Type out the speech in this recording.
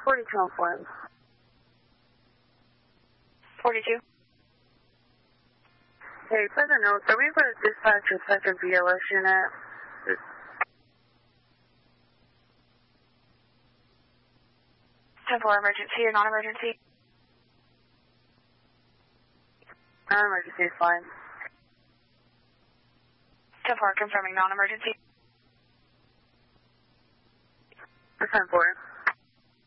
42 on forms. 42. Hey, further note, are we going to dispatch a second BLS unit? 10-4 emergency or non-emergency? Non-emergency is fine. 10-4 confirming non-emergency. 10-4.